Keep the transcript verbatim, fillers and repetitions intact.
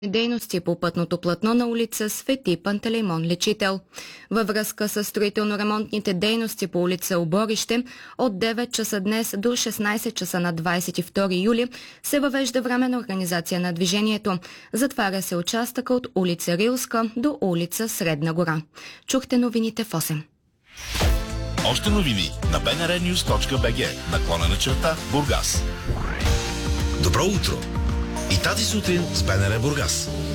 дейности по пътното платно на улица Свети Пантелеймон Лечител. Във връзка с строително-ремонтните дейности по улица Оборище от девет часа днес до шестнайсет часа на двайсет и втори юли се въвежда временна организация на движението. Затваря се участъка от улица Рилска до улица Средна гора. Чухте новините в осем. Още новини на би ен ар нюз точка би джи, наклонена черта Бургас. Добро утро! И тази сутрин с БНР Бургас.